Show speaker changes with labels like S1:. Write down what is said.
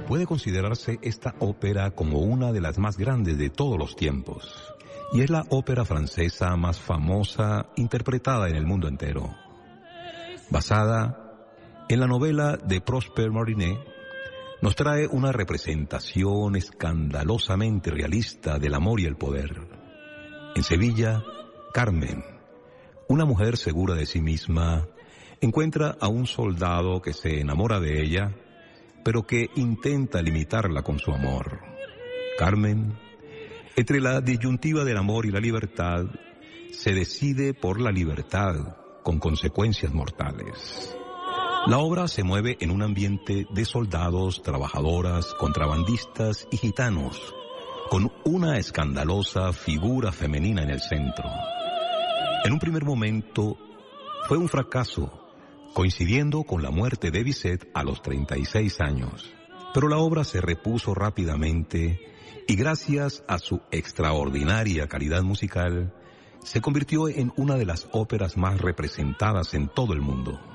S1: Puede considerarse esta ópera como una de las más grandes de todos los tiempos, y es la ópera francesa más famosa interpretada en el mundo entero. Basada en la novela de Prosper Mérimée, nos trae una representación escandalosamente realista del amor y el poder. En Sevilla, Carmen, una mujer segura de sí misma, encuentra a un soldado que se enamora de ella, pero que intenta limitarla con su amor. Carmen, entre la disyuntiva del amor y la libertad, se decide por la libertad, con consecuencias mortales. La obra se mueve en un ambiente de soldados, trabajadoras, contrabandistas y gitanos, con una escandalosa figura femenina en el centro. En un primer momento fue un fracaso, coincidiendo con la muerte de Bizet a los 36 años. Pero la obra se repuso rápidamente y gracias a su extraordinaria calidad musical, se convirtió en una de las óperas más representadas en todo el mundo.